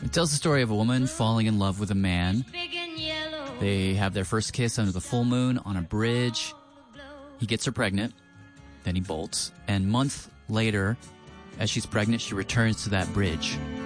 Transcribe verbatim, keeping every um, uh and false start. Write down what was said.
It tells the story of a woman falling in love with a man. They have their first kiss under the full moon on a bridge. He gets her pregnant. Then he bolts. And months later, as she's pregnant, she returns to that bridge.